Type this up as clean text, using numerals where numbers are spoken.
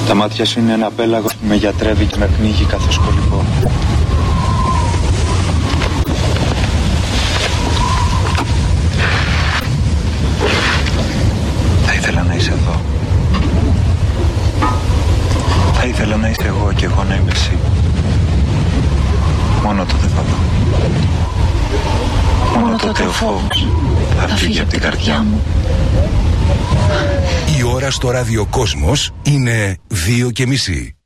Τα μάτια σου είναι ένα πέλαγο που με γιατρεύει και με πνίγει καθώς κολυμπώ. Θα ήθελα να είσαι εδώ. Θα ήθελα να είσαι εγώ και εγώ να είμαι εσύ. Μόνο τότε θα δω. Μόνο τότε ο φόβος θα φύγει από την καρδιά μου. Η ώρα στο ραδιοκόσμος είναι 2:30.